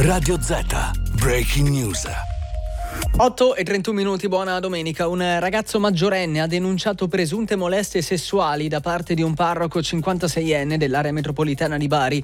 Radio Z. Breaking News. 8:31, buona domenica. Un ragazzo maggiorenne ha denunciato presunte molestie sessuali da parte di un parroco 56enne dell'area metropolitana di Bari.